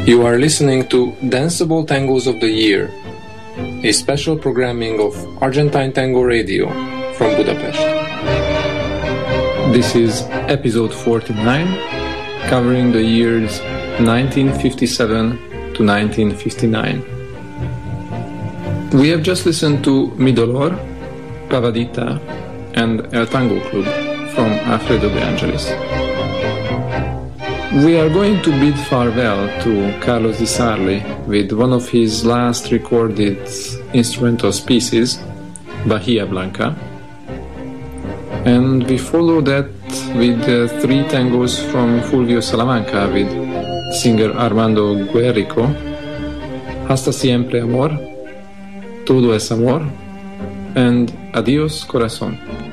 You are listening to Danceable Tangos of the Year, a special programming of Argentine Tango Radio from Budapest. This is episode 49, covering the years 1957 to 1959. We have just listened to Mi Dolor, Pavadita, and El Tango Club from Alfredo de Angelis. We are going to bid farewell to Carlos Di Sarli with one of his last recorded instrumental pieces, Bahia Blanca. And we follow that with three tangos from Fulvio Salamanca with singer Armando Guerrico, Hasta Siempre Amor, Todo es Amor, and Adiós Corazón.